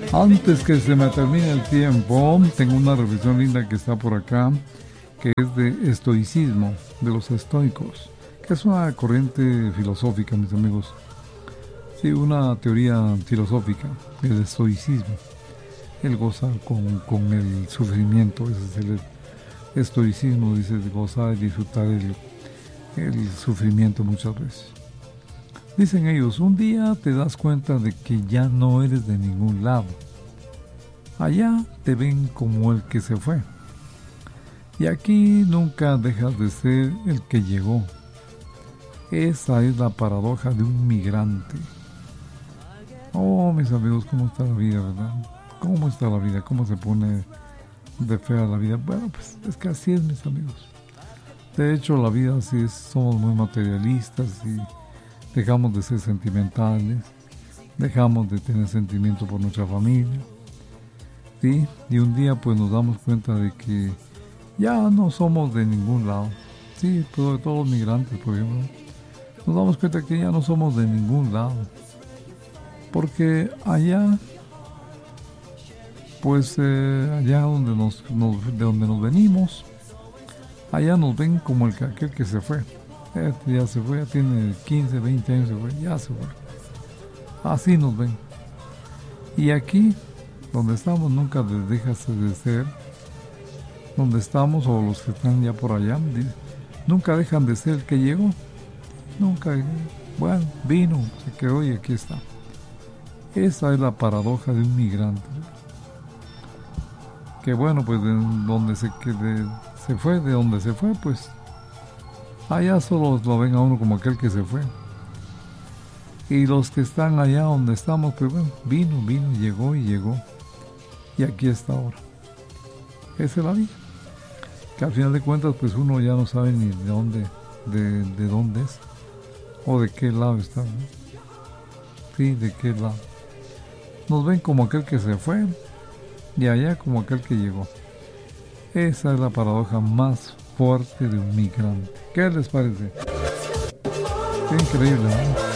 Antes que se me termine el tiempo, tengo una reflexión linda que está por acá, que es de estoicismo, de los estoicos, que es una corriente filosófica, mis amigos. Sí, una teoría filosófica, el estoicismo, el gozar con el sufrimiento, ese es el estoicismo, dice, de gozar y disfrutar el sufrimiento muchas veces. Dicen ellos, un día te das cuenta de que ya no eres de ningún lado. Allá te ven como el que se fue. Y aquí nunca dejas de ser el que llegó. Esa es la paradoja de un migrante. Oh, mis amigos, ¿cómo está la vida, verdad? ¿Cómo está la vida? ¿Cómo se pone de fea la vida? Bueno, pues es que así es, mis amigos. De hecho, la vida así es, somos muy materialistas y dejamos de ser sentimentales, dejamos de tener sentimiento por nuestra familia, ¿sí? Y un día pues nos damos cuenta de que ya no somos de ningún lado, ¿sí? Todos los migrantes, por ejemplo, nos damos cuenta que ya no somos de ningún lado, porque allá, pues allá donde de donde nos venimos, allá nos ven como aquel que se fue. Ya se fue, ya tiene 15, 20 años, ya se fue. Así nos ven. Y aquí, donde estamos, nunca dejas de ser. Donde estamos, o los que están ya por allá, nunca dejan de ser el que llegó. Nunca, bueno, vino, se quedó y aquí está. Esa es la paradoja de un migrante. Que bueno, pues de donde se fue, de donde se fue, pues allá solo lo ven a uno como aquel que se fue. Y los que están allá donde estamos, pues bueno, vino, llegó y llegó. Y aquí está ahora. Esa es la vida. Que al final de cuentas, pues uno ya no sabe ni de dónde es. O de qué lado está, ¿no? Sí, de qué lado. Nos ven como aquel que se fue y allá como aquel que llegó. Esa es la paradoja más fuerte de un migrante. ¿Qué les parece? Qué increíble, ¿no?